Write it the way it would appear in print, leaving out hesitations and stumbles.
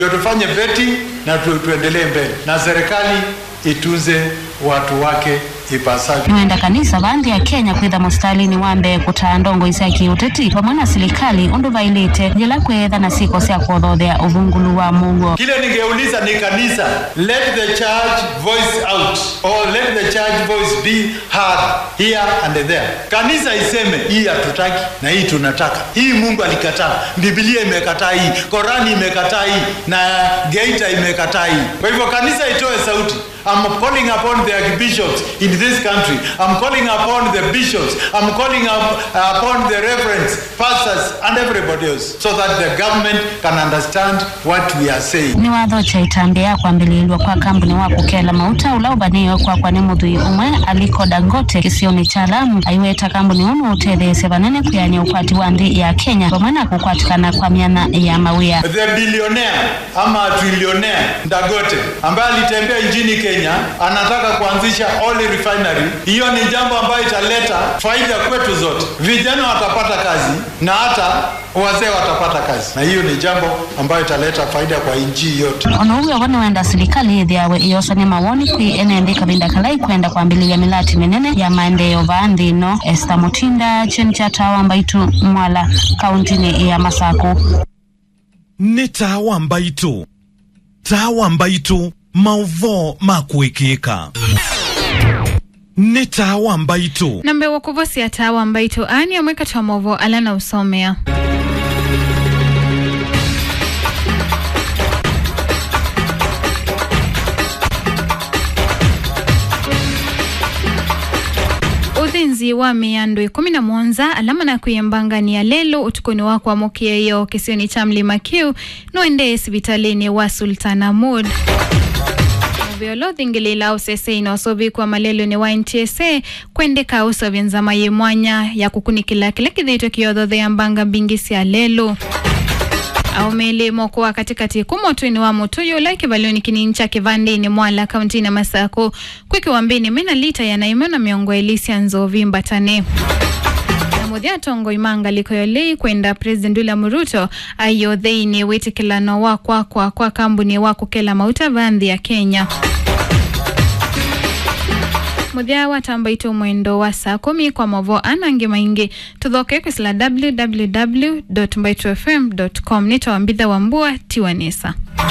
Tufanye vetting na tuendelee mbele. Na serikali ituze watu wake ipasavyo. Mwenda kanisa bandi ya Kenya kwitha mustalini wambe kutandongo isaki uteti pamwana serikali unduvailite jela kwetha na siko sia kuothothea uvungulu wa Mungu. Kile ningeuliza ni kanisa, let the church voice out or let the church voice be heard here and there. Kanisa iseme hii hatutaki na hii tunataka. Hii Mungu alikataa, Biblia imekataa hii, Korani imekataa hii na Geita imekataa hii. Kwa hivyo kanisa itoe sauti. I'm calling upon the archbishops in this country. I'm calling upon the bishops. I'm calling upon the reverends, pastors and everybody else so that the government can understand what we are saying. Ni watho cha itambia kuambililwa kwa kampuni wa kukela mauta ulaubanio kwa ni muthui umwe Aliko Dangote kisioni cha Lamu aiweta kampuni unu utethese banene kuyania ukwati wa nthi ya Kenya kwa maana kukwatikana kwa miana ya mawia. The billionaire ama trillionaire Dangote ambaye alitembea nchini Kenya anataka kuanzisha oil refinery. Hiyo ni jambo ambayo italeta faida kwetu zote. Vijana watapata kazi na hata wazee watapata kazi. Na hiyo ni jambo ambayo italeta faida kwa nchi yote. Onowe wana wenda serikali thiawe iyosane mawoni kwi enende kabinda kalai kwenda kuambilia milati minene ya maendeleo baadhi no. Esther Mutinda Chencha Tawa Mbaitu Mwala kaunti ya Masako. Ni Tawa Mbaitu. Tawa Mbaitu mauvo makuikika. Ni Tawa Mbaitu. Nambe wakuvosi ya Tawa Mbaitu ani ya mweka tuwa mauvo alana usomea. Uthinzi wa miandu 11 alama na kuyembanga ni ya lelo utukoni wako wa mokia iyo kisioni cha Mlima Kiu noende hospitalini wa Sultan Ahmad. Violo thingilila usese inosobi kwa malelo ni wa NTSA kwendeka uso vyanzama ye mwanya ya kukunikila kile kithito kiyodhothe ya mbanga bingisi ya lelo. Au mele mokuwa katikati kumotu ni wa mutuyo like balioni kinincha kivandi ni Mwala kaunti na Masako kweki wambini mena lita ya naimona miongo Elisia Nzovi Mbatane. Mudia tongo imanga liko yolei kwenda President William Ruto ayo theini witikilano wa kwa kambuni wa kukela mauta vandhi ya Kenya. Mudia Watambaitu mwendo wa saa 10 kwa mavo anange maingi tudhoke kusila www.mbaitufm.com. Nito wambitha wambua Tiwanesa.